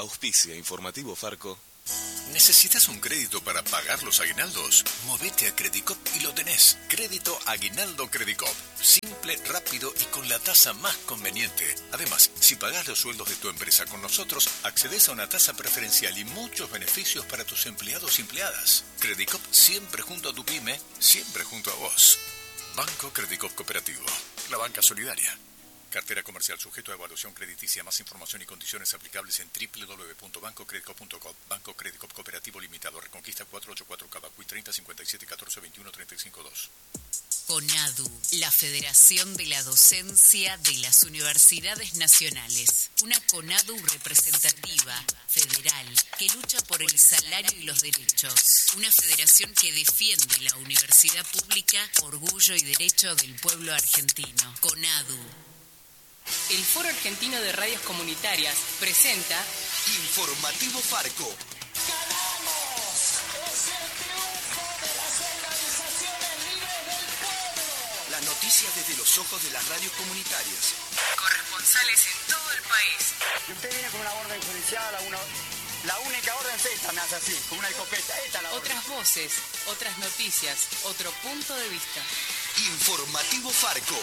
Auspicia Informativo Farco. ¿Necesitas un crédito para pagar los aguinaldos? Movete a Credicop y lo tenés. Crédito Aguinaldo Credicop. Simple, rápido y con la tasa más conveniente. Además, si pagás los sueldos de tu empresa con nosotros, accedes a una tasa preferencial y muchos beneficios para tus empleados y empleadas. Credicop siempre junto a tu pyme, siempre junto a vos. Banco Credicop Cooperativo. La banca solidaria. Cartera comercial sujeto a evaluación crediticia. Más información y condiciones aplicables en www.bancocredicop.com. Banco Credicop Cooperativo Limitado. Reconquista 484 Cavacuy 30 57 14 21 35 2. CONADU, la Federación de la Docencia de las Universidades Nacionales. Una CONADU representativa, federal, que lucha por el salario y los derechos. Una federación que defiende la universidad pública, orgullo y derecho del pueblo argentino. CONADU. El Foro Argentino de Radios Comunitarias presenta Informativo Farco. ¡Ganamos! ¡Es el triunfo de las organizaciones libres del pueblo! Las noticias desde los ojos de las radios comunitarias. Corresponsales en todo el país. Si usted viene con una orden judicial, la única orden es esta, me hace así, con una escopeta. Esta es la orden. otras voces, otras noticias, otro punto de vista. Informativo Farco.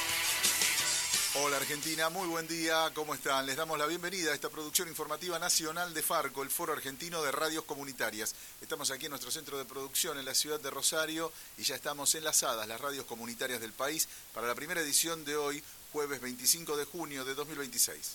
Hola Argentina, muy buen día, ¿cómo están? Les damos la bienvenida a esta producción informativa nacional de Farco, el Foro Argentino de Radios Comunitarias. Estamos aquí en nuestro centro de producción en la ciudad de Rosario y ya estamos enlazadas las radios comunitarias del país para la primera edición de hoy, jueves 25 de junio de 2026.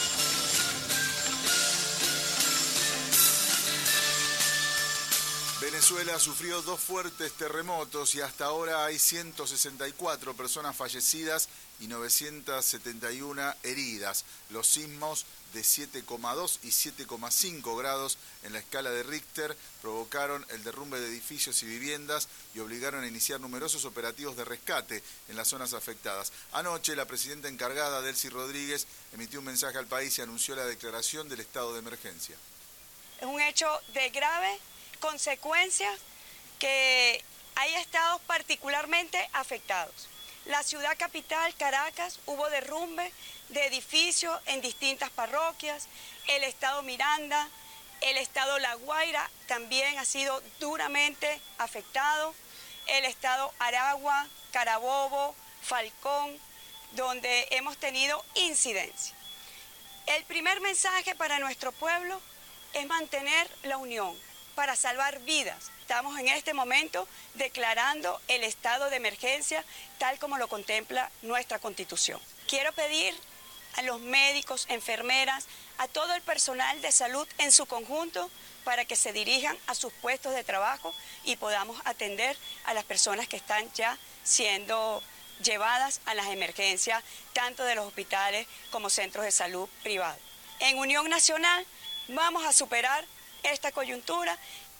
Venezuela sufrió 2 fuertes terremotos y hasta ahora hay 164 personas fallecidas y 971 heridas. Los sismos de 7,2 y 7,5 grados en la escala de Richter provocaron el derrumbe de edificios y viviendas y obligaron a iniciar numerosos operativos de rescate en las zonas afectadas. Anoche, la presidenta encargada, Delcy Rodríguez, emitió un mensaje al país y anunció la declaración del estado de emergencia. Es un hecho de grave consecuencia que hay estados particularmente afectados. La ciudad capital, Caracas, hubo derrumbe de edificios en distintas parroquias. El estado Miranda, el estado La Guaira también ha sido duramente afectado. El estado Aragua, Carabobo, Falcón, donde hemos tenido incidencia. El primer mensaje para nuestro pueblo es mantener la unión para salvar vidas. Estamos en este momento declarando el estado de emergencia tal como lo contempla nuestra Constitución. Quiero pedir a los médicos, enfermeras, a todo el personal de salud en su conjunto para que se dirijan a sus puestos de trabajo y podamos atender a las personas que están ya siendo llevadas a las emergencias, tanto de los hospitales como centros de salud privados. En Unión Nacional vamos a superar esta coyuntura.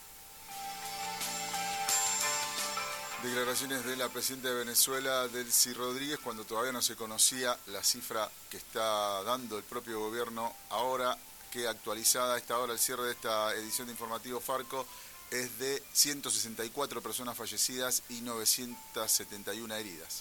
Declaraciones de la presidenta de Venezuela, Delcy Rodríguez, cuando todavía no se conocía la cifra que está dando el propio gobierno ahora, que actualizada a esta hora, el cierre de esta edición de Informativo Farco, es de 164 personas fallecidas y 971 heridas.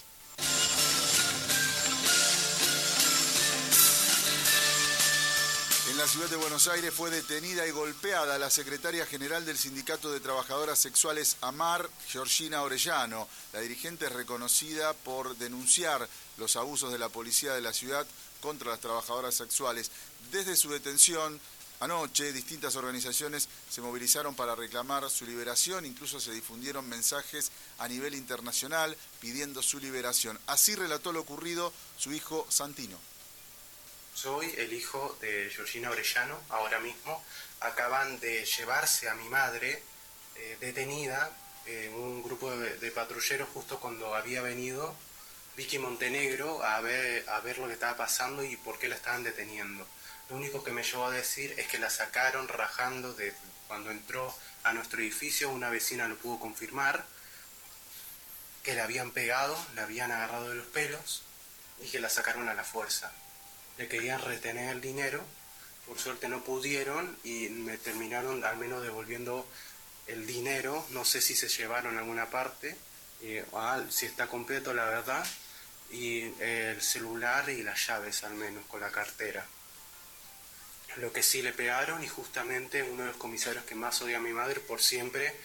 En la ciudad de Buenos Aires fue detenida y golpeada la secretaria general del Sindicato de Trabajadoras Sexuales AMAR, Georgina Orellano. La dirigente es reconocida por denunciar los abusos de la policía de la ciudad contra las trabajadoras sexuales. Desde su detención, anoche, distintas organizaciones se movilizaron para reclamar su liberación, incluso se difundieron mensajes a nivel internacional pidiendo su liberación. Así relató lo ocurrido su hijo Santino. Soy el hijo de Georgina Orellano, ahora mismo. Acaban de llevarse a mi madre detenida en un grupo de patrulleros justo cuando había venido Vicky Montenegro a ver lo que estaba pasando y por qué la estaban deteniendo. Lo único que me llevó a decir es que la sacaron rajando de cuando entró a nuestro edificio. Una vecina lo pudo confirmar, que la habían pegado, la habían agarrado de los pelos y que la sacaron a la fuerza. Le querían retener el dinero, por suerte no pudieron y me terminaron al menos devolviendo el dinero. No sé si se llevaron a alguna parte, si está completo la verdad, y el celular y las llaves al menos con la cartera. lo que sí le pegaron, y justamente uno de los comisarios que más odia a mi madre por siempre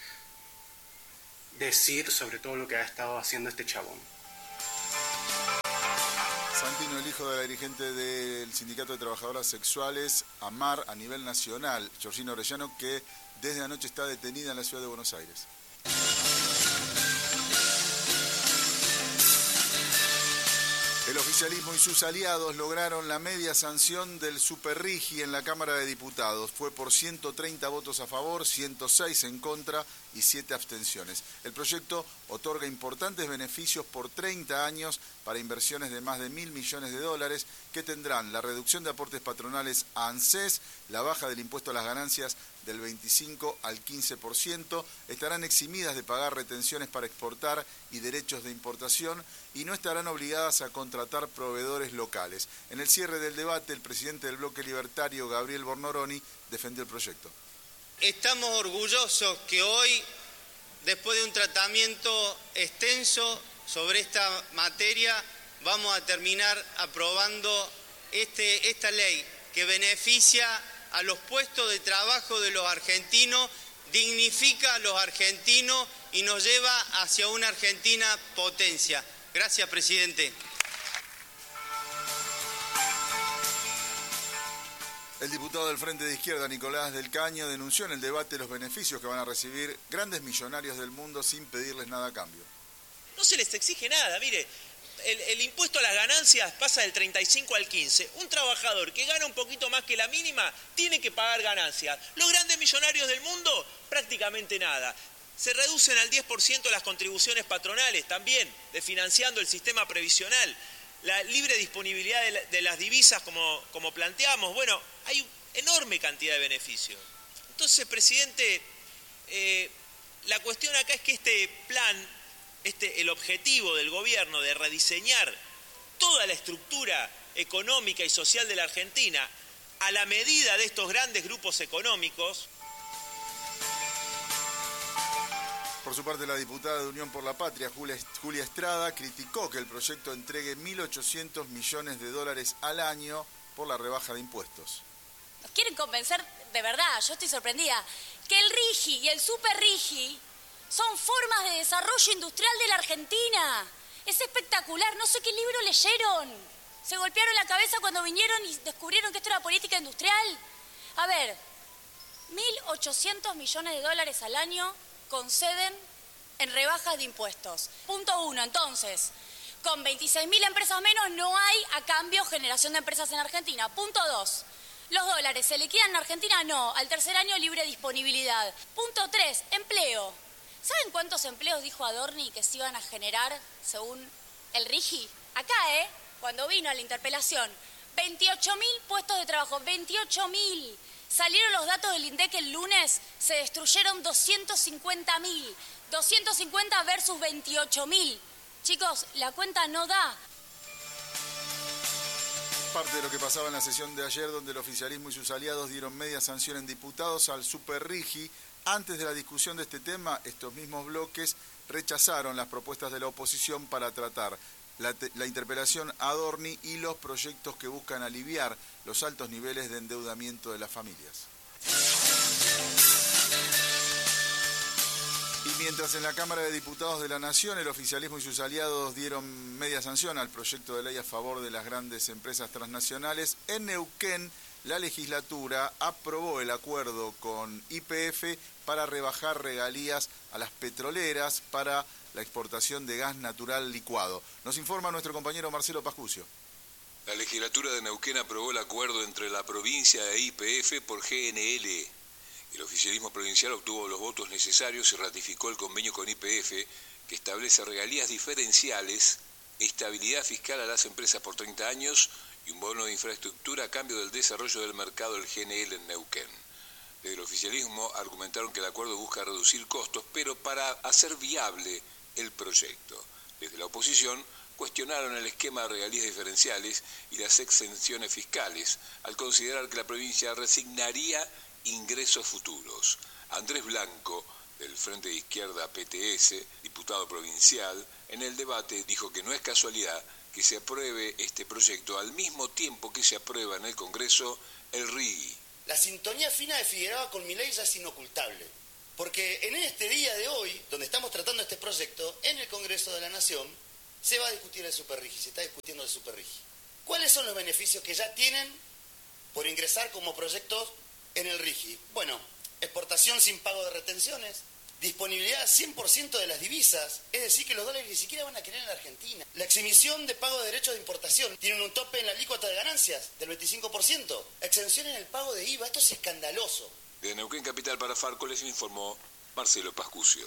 decir sobre todo lo que ha estado haciendo este chabón. Santino, el hijo de la dirigente del Sindicato de Trabajadoras Sexuales, AMAR, a nivel nacional, Georgina Orellano, que desde anoche está detenida en la ciudad de Buenos Aires. El oficialismo y sus aliados lograron la media sanción del Superrigi en la Cámara de Diputados. Fue por 130 votos a favor, 106 en contra y 7 abstenciones. El proyecto otorga importantes beneficios por 30 años para inversiones de más de $1.000 millones que tendrán la reducción de aportes patronales a ANSES, la baja del impuesto a las ganancias del 25 al 15%, estarán eximidas de pagar retenciones para exportar y derechos de importación y no estarán obligadas a contratar proveedores locales. En el cierre del debate, el presidente del Bloque Libertario, Gabriel Bornoroni, defendió el proyecto. Estamos orgullosos que hoy, después de un tratamiento extenso sobre esta materia, vamos a terminar aprobando esta ley que beneficia a los puestos de trabajo de los argentinos, dignifica a los argentinos y nos lleva hacia una Argentina potencia. Gracias, presidente. El diputado del Frente de Izquierda, Nicolás del Caño, denunció en el debate los beneficios que van a recibir grandes millonarios del mundo sin pedirles nada a cambio. No se les exige nada, mire, el impuesto a las ganancias pasa del 35 al 15. Un trabajador que gana un poquito más que la mínima tiene que pagar ganancias. Los grandes millonarios del mundo, prácticamente nada. Se reducen al 10% las contribuciones patronales también, desfinanciando el sistema previsional. La libre disponibilidad de las divisas, como planteamos, bueno, hay enorme cantidad de beneficios. Entonces, presidente, la cuestión acá es que este plan, el objetivo del gobierno de rediseñar toda la estructura económica y social de la Argentina a la medida de estos grandes grupos económicos. Por su parte, la diputada de Unión por la Patria, Julia Estrada, criticó que el proyecto entregue $1.800 millones al año por la rebaja de impuestos. Nos quieren convencer, de verdad, yo estoy sorprendida, que el RIGI y el SuperRIGI son formas de desarrollo industrial de la Argentina. Es espectacular, no sé qué libro leyeron. Se golpearon la cabeza cuando vinieron y descubrieron que esto era política industrial. A ver, $1.800 millones al año conceden en rebajas de impuestos. Punto 1, entonces, con 26.000 empresas menos no hay a cambio generación de empresas en Argentina. Punto 2, ¿los dólares se liquidan en Argentina? No, al tercer año libre disponibilidad. Punto 3, empleo. ¿Saben cuántos empleos dijo Adorni que se iban a generar según el RIGI? Acá, cuando vino a la interpelación, 28.000 puestos de trabajo, 28.000. Salieron los datos del INDEC el lunes, se destruyeron 250.000. 250 versus 28.000. Chicos, la cuenta no da. Parte de lo que pasaba en la sesión de ayer, donde el oficialismo y sus aliados dieron media sanción en diputados al Superrigi. Antes de la discusión de este tema, estos mismos bloques rechazaron las propuestas de la oposición para tratar la interpelación a Adorni y los proyectos que buscan aliviar los altos niveles de endeudamiento de las familias. Y mientras en la Cámara de Diputados de la Nación el oficialismo y sus aliados dieron media sanción al proyecto de ley a favor de las grandes empresas transnacionales, en Neuquén la legislatura aprobó el acuerdo con YPF para rebajar regalías a las petroleras para la exportación de gas natural licuado. Nos informa nuestro compañero Marcelo Pascucio. La legislatura de Neuquén aprobó el acuerdo entre la provincia e YPF por GNL. El oficialismo provincial obtuvo los votos necesarios y ratificó el convenio con YPF que establece regalías diferenciales, estabilidad fiscal a las empresas por 30 años y un bono de infraestructura a cambio del desarrollo del mercado del GNL en Neuquén. Desde el oficialismo argumentaron que el acuerdo busca reducir costos, pero para hacer viable el proyecto. Desde la oposición cuestionaron el esquema de regalías diferenciales y las exenciones fiscales, al considerar que la provincia resignaría ingresos futuros. Andrés Blanco, del Frente de Izquierda PTS, diputado provincial, en el debate dijo que no es casualidad que se apruebe este proyecto al mismo tiempo que se aprueba en el Congreso el RIGI. La sintonía fina de Figueroa con Milei ya es inocultable. Porque en este día de hoy, donde estamos tratando este proyecto, en el Congreso de la Nación, se va a discutir el superrigi, se está discutiendo el superrigi. ¿Cuáles son los beneficios que ya tienen por ingresar como proyectos en el RIGI? Bueno, exportación sin pago de retenciones, disponibilidad 100% de las divisas, es decir, que los dólares ni siquiera van a querer en la Argentina. La exhibición de pago de derechos de importación, tienen un tope en la alícuota de ganancias del 25%, exención en el pago de IVA, esto es escandaloso. De Neuquén Capital para Farco les informó Marcelo Pascucio.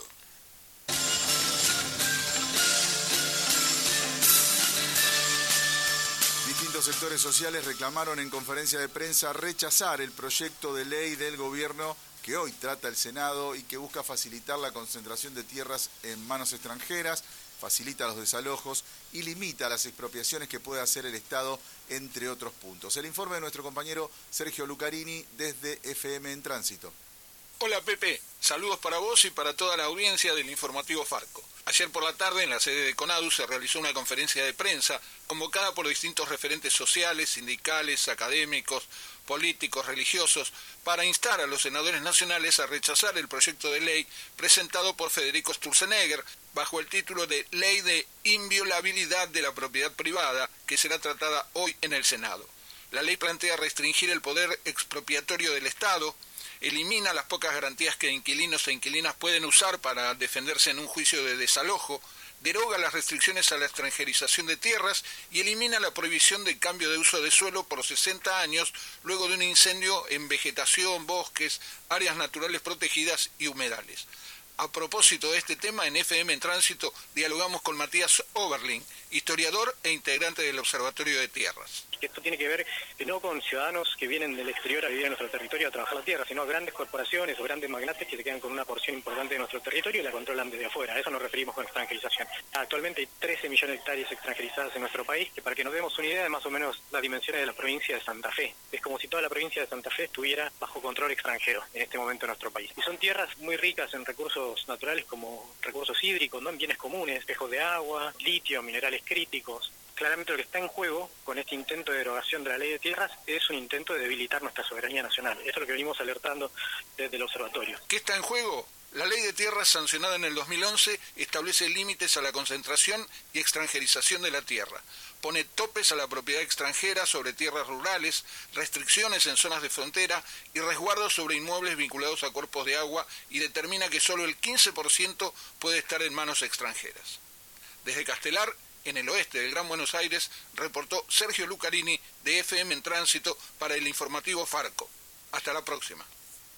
Distintos sectores sociales reclamaron en conferencia de prensa rechazar el proyecto de ley del gobierno que hoy trata el Senado y que busca facilitar la concentración de tierras en manos extranjeras, facilita los desalojos y limita las expropiaciones que puede hacer el Estado, entre otros puntos. El informe de nuestro compañero Sergio Lucarini desde FM en Tránsito. Hola Pepe, saludos para vos y para toda la audiencia del informativo Farco. Ayer por la tarde en la sede de CONADU se realizó una conferencia de prensa convocada por distintos referentes sociales, sindicales, académicos, políticos, religiosos, para instar a los senadores nacionales a rechazar el proyecto de ley presentado por Federico Sturzenegger bajo el título de Ley de Inviolabilidad de la Propiedad Privada, que será tratada hoy en el Senado. La ley plantea restringir el poder expropiatorio del Estado, elimina las pocas garantías que inquilinos e inquilinas pueden usar para defenderse en un juicio de desalojo, deroga las restricciones a la extranjerización de tierras y elimina la prohibición de cambio de uso de suelo por 60 años luego de un incendio en vegetación, bosques, áreas naturales protegidas y humedales. A propósito de este tema, en FM en Tránsito dialogamos con Matías Oberlin, historiador e integrante del Observatorio de Tierras. Esto tiene que ver no con ciudadanos que vienen del exterior a vivir en nuestro territorio a trabajar la tierra, sino a grandes corporaciones o grandes magnates que se quedan con una porción importante de nuestro territorio y la controlan desde afuera. A eso nos referimos con extranjerización. Actualmente hay 13 millones de hectáreas extranjerizadas en nuestro país, que para que nos demos una idea de más o menos las dimensiones de la provincia de Santa Fe. Es como si toda la provincia de Santa Fe estuviera bajo control extranjero en este momento en nuestro país. Y son tierras muy ricas en recursos naturales como recursos hídricos, ¿no? En bienes comunes, espejos de agua, litio, minerales críticos. Claramente lo que está en juego con este intento de derogación de la ley de tierras es un intento de debilitar nuestra soberanía nacional. Esto es lo que venimos alertando desde el observatorio. ¿Qué está en juego? La ley de tierras sancionada en el 2011 establece límites a la concentración y extranjerización de la tierra. Pone topes a la propiedad extranjera sobre tierras rurales, restricciones en zonas de frontera y resguardos sobre inmuebles vinculados a cuerpos de agua y determina que solo el 15% puede estar en manos extranjeras. Desde Castelar, en el oeste del Gran Buenos Aires, reportó Sergio Lucarini de FM en Tránsito para el informativo Farco. Hasta la próxima.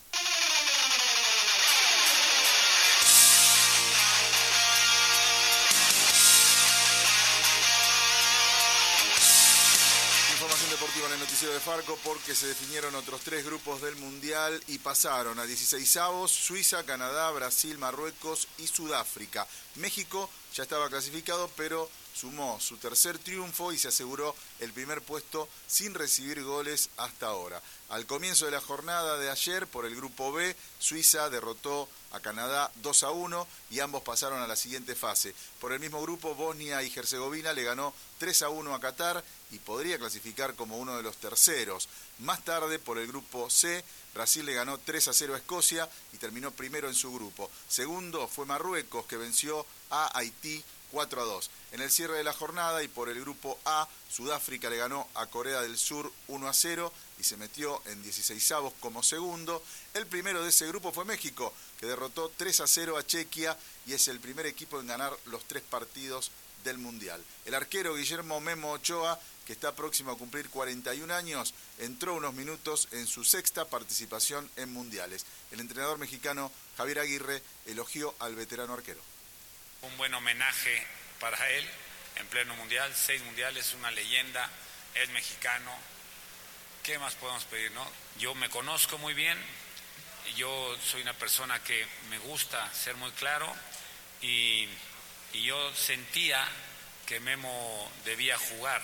Información deportiva en el noticiero de Farco porque se definieron otros 3 grupos del Mundial y pasaron a 16avos Suiza, Canadá, Brasil, Marruecos y Sudáfrica. México ya estaba clasificado, pero sumó su tercer triunfo y se aseguró el primer puesto sin recibir goles hasta ahora. Al comienzo de la jornada de ayer, por el grupo B, Suiza derrotó a Canadá 2-1 y ambos pasaron a la siguiente fase. Por el mismo grupo, Bosnia y Herzegovina le ganó 3-1 a Qatar y podría clasificar como uno de los terceros. Más tarde, por el grupo C, Brasil le ganó 3-0 a Escocia y terminó primero en su grupo. Segundo fue Marruecos, que venció a Haití 4-2. En el cierre de la jornada y por el grupo A, Sudáfrica le ganó a Corea del Sur 1-0 y se metió en 16avos como segundo. El primero de ese grupo fue México, que derrotó 3-0 a Chequia y es el primer equipo en ganar los 3 partidos del Mundial. El arquero Guillermo Memo Ochoa, que está próximo a cumplir 41 años, entró unos minutos en su 6ª participación en Mundiales. El entrenador mexicano Javier Aguirre elogió al veterano arquero. Un buen homenaje para él en pleno mundial, 6 mundiales, una leyenda, es mexicano. ¿Qué más podemos pedir, no? Yo me conozco muy bien, yo soy una persona que me gusta ser muy claro y yo sentía que Memo debía jugar.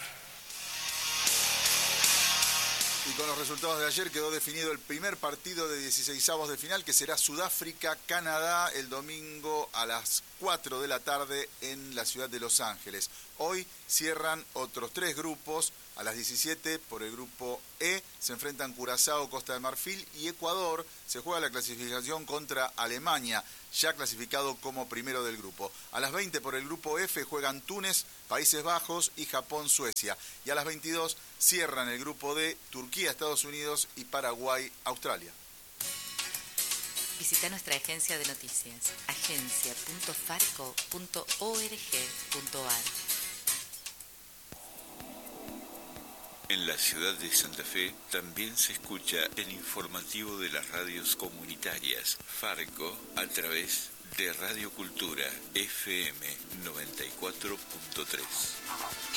Y con los resultados de ayer quedó definido el primer partido de 16avos de final, que será Sudáfrica-Canadá el domingo a las 4 de la tarde en la ciudad de Los Ángeles. Hoy cierran otros 3 grupos A las 17, por el grupo E, se enfrentan Curazao, Costa de Marfil y Ecuador. Se juega la clasificación contra Alemania, ya clasificado como primero del grupo. A las 20, por el grupo F, juegan Túnez, Países Bajos y Japón, Suecia. Y a las 22, cierran el grupo D, Turquía, Estados Unidos y Paraguay, Australia. Visita nuestra agencia de noticias, agencia.farco.org.ar. En la ciudad de Santa Fe también se escucha el informativo de las radios comunitarias Farco a través de Radio Cultura FM 94.3.